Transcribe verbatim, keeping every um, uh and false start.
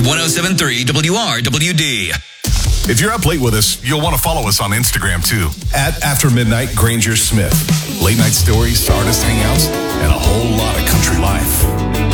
one oh seven point three W R W D. If you're up late with us, you'll want to follow us on Instagram too. At After Midnight Granger Smith. Late night stories, artist hangouts, and a whole lot of country life.